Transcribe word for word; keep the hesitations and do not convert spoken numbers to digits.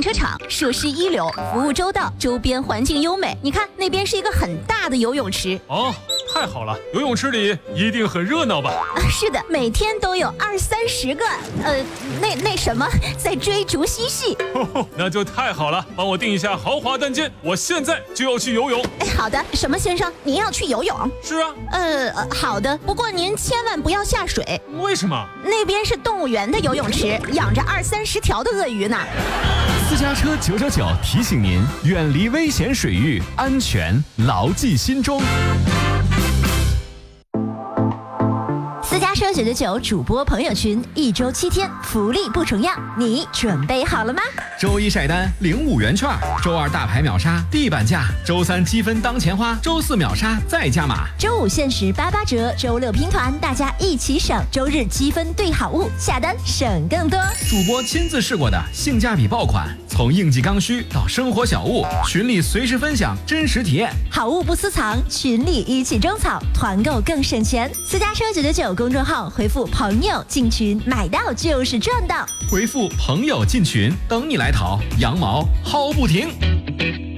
车场，设施一流，服务周到，周边环境优美。你看那边是一个很大的游泳池。 哦，太好了，游泳池里一定很热闹吧？ 啊，是的，每天都有二三十个，呃，那那什么，在追逐嬉戏。 哦，那就太好了，帮我订一下豪华单间，我现在就要去游泳。 哎，好的，什么先生，您要去游泳？ 是啊。 呃，好的，不过您千万不要下水。 为什么？ 那边是动物园的游泳池，养着二三十条的鳄鱼呢。 私家车九九九提醒您，远离危险水域，安全牢记心中。 私家车九九九主播朋友群，一周七天，福利不重样，你准备好了吗？ 周一晒单领五元券，周二大牌秒杀地板价，周三积分当钱花，周四秒杀再加码， 周五限时八八折，周六拼团，大家一起省，周日积分兑好物，下单省更多。 主播亲自试过的性价比爆款，从应季刚需到生活小物，群里随时分享真实体验， 好物不私藏，群里一起种草，团购更省钱。私家车九九九公众号回复朋友进群，买到就是赚到。 回复朋友进群，等你来淘，羊毛薅不停。